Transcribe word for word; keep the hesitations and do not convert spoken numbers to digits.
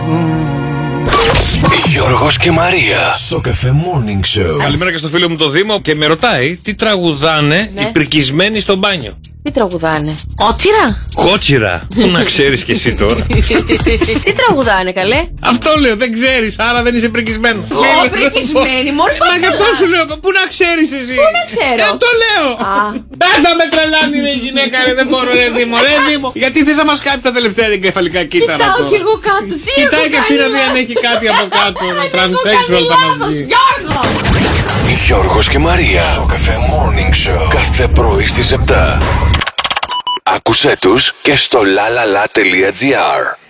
Γιώργος και Μαρία στο Cafe Morning Show. Καλημέρα και στο φίλο μου το Δήμο και με ρωτάει τι τραγουδάνε Ναι. οι πρικισμένοι στο μπάνιο. Τι τραγουδάνε? Κότσιρα. Κότσιρα. Πού να ξέρεις κι εσύ τώρα. Τι τραγουδάνε, καλέ? Αυτό λέω, δεν ξέρεις, άρα δεν είσαι πρικισμένο. Ω, πρικισμένη, μωρέ. Μα γι' αυτό σου λέω, πού να ξέρεις εσύ. Πού να ξέρω. Γι' αυτό λέω. Α. Δεν θα με τρελάνει η γυναίκα, ρε, δεν μπορώ, ρε Δήμο, ρε Δήμο. Γιατί θες να μας κάψεις τα τελευταία εγκεφαλικά κύτταρα Κοιτάω τώρα. κι εγώ κάτω. Τι Κοιτάει έχω και αυτή να κάνει δει αν λάθος? έχει κάτι από κάτω. Αν έχω Transsexual κάνει θα μας λάθος, δει. Γιώργο. Γιώργος και Μαρία στο Cafe Morning Show. Κάθε πρωί στις επτά. Άκουσέ τους και στο lalala.gr.